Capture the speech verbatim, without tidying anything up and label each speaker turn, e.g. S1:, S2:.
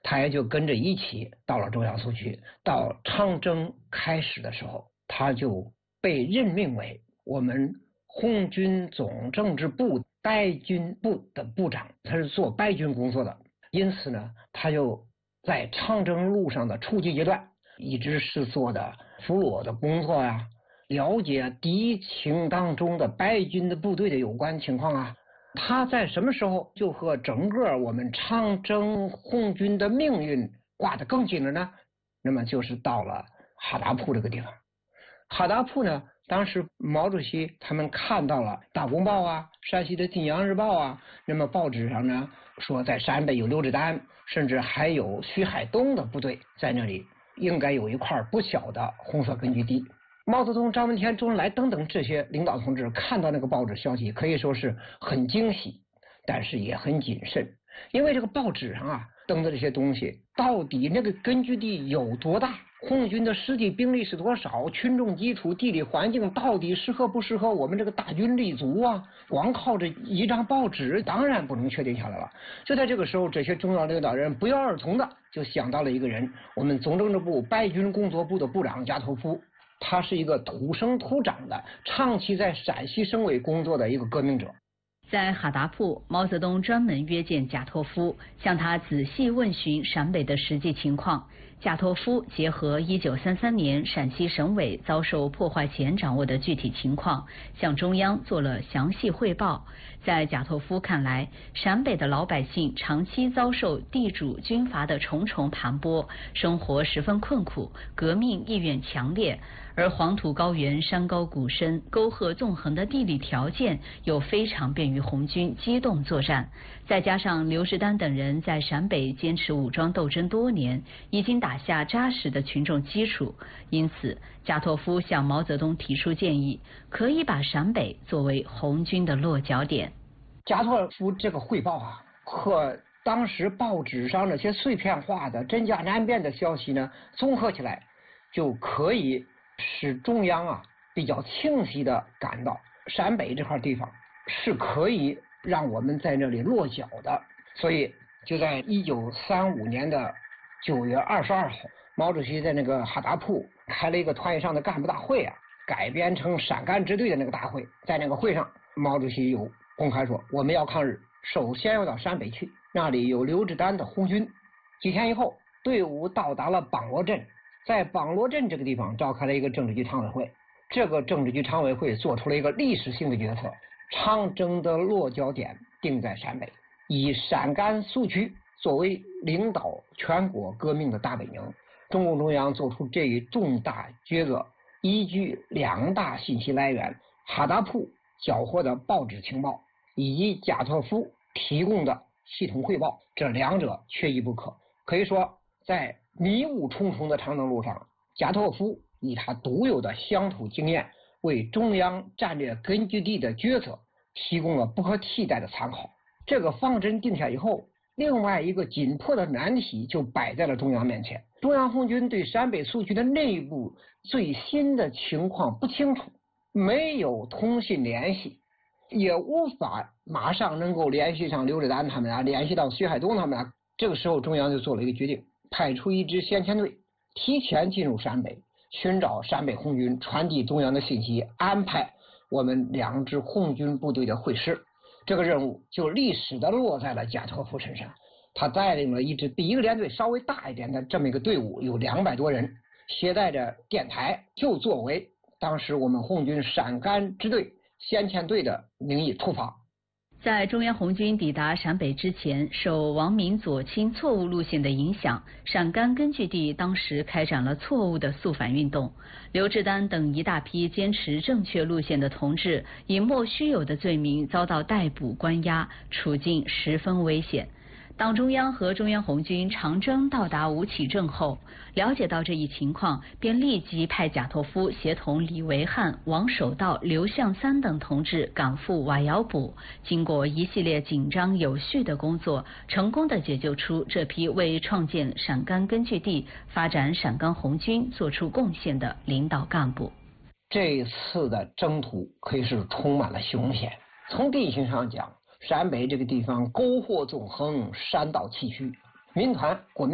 S1: 他也就跟着一起到了中央苏区。到长征开始的时候，他就被任命为我们红军总政治部白军部的部长，他是做白军工作的。因此呢，他就在长征路上的初级阶段，一直是做的俘虏的工作呀、啊，了解敌情当中的白军的部队的有关情况啊。他在什么时候就和整个我们长征红军的命运挂得更紧了呢？那么就是到了哈达铺这个地方。哈达铺呢，当时毛主席他们看到了《大公报》啊、山西的《晋阳日报》啊，那么报纸上呢说在陕北有刘志丹，甚至还有徐海东的部队在那里，应该有一块不小的红色根据地。毛泽东、张闻天、周恩来等等这些领导同志看到那个报纸消息，可以说是很惊喜，但是也很谨慎，因为这个报纸上啊登的这些东西，到底那个根据地有多大，红军的实际兵力是多少，群众基础、地理环境到底适合不适合我们这个大军立足啊？光靠着一张报纸，当然不能确定下来了。就在这个时候，这些中央领导人不约而同的就想到了一个人，我们总政治部白军工作部的部长加托夫。他是一个土生土长的、长期在陕西省委工作的一个革命者。
S2: 在哈达铺，毛泽东专门约见贾托夫，向他仔细问询陕北的实际情况。贾托夫结合一九三三年陕西省委遭受破坏前掌握的具体情况，向中央做了详细汇报。在贾托夫看来，陕北的老百姓长期遭受地主军阀的重重盘剥，生活十分困苦，革命意愿强烈。而黄土高原、山高谷深、沟壑纵横的地理条件又非常便于红军机动作战，再加上刘志丹等人在陕北坚持武装斗争多年，已经打下扎实的群众基础，因此加托夫向毛泽东提出建议，可以把陕北作为红军的落脚点。
S1: 加托夫这个汇报啊，和当时报纸上那些碎片化的、真假难辨的消息呢，综合起来，就可以使中央啊比较清晰的感到陕北这块地方是可以让我们在这里落脚的。所以就在一九三五年的九月二十二号，毛主席在那个哈达铺开了一个团以上的干部大会啊，改编成陕甘支队的那个大会。在那个会上，毛主席有公开说，我们要抗日，首先要到陕北去，那里有刘志丹的红军。几天以后，队伍到达了榜罗镇，在榜罗镇这个地方召开了一个政治局常委会。这个政治局常委会做出了一个历史性的决策，长征的落脚点定在陕北，以陕甘苏区作为领导全国革命的大本营。中共中央做出这一重大抉择，依据两大信息来源：哈达铺缴获的报纸情报以及贾托夫提供的系统汇报，这两者缺一不可。可以说，在迷雾重重的长征路上，贾托夫以他独有的乡土经验，为中央战略根据地的决策提供了不可替代的参考。这个方针定下以后，另外一个紧迫的难题就摆在了中央面前。中央红军对陕北苏区的内部最新的情况不清楚，没有通信联系，也无法马上能够联系上刘志丹他们啊，联系到徐海东他们啊。这个时候，中央就做了一个决定，派出一支先遣队，提前进入陕北，寻找陕北红军，传递中央的信息，安排我们两支红军部队的会师。这个任务就历史的落在了贾托夫身上。他带领了一支比一个连队稍微大一点的这么一个队伍，有两百多人，携带着电台，就作为当时我们红军陕甘支队先遣队的名义出发。
S2: 在中央红军抵达陕北之前，受王明左倾错误路线的影响，陕甘根据地当时开展了错误的肃反运动。刘志丹等一大批坚持正确路线的同志，以莫须有的罪名遭到逮捕关押，处境十分危险。党中央和中央红军长征到达吴起镇后，了解到这一情况，便立即派贾托夫协同李维汉、王守道、刘向三等同志赶赴瓦窑堡。经过一系列紧张有序的工作，成功的解救出这批为创建陕甘根据地、发展陕甘红军做出贡献的领导干部。
S1: 这一次的征途可以是充满了凶险。从地形上讲，陕北这个地方沟壑纵横，山道崎岖，民团国民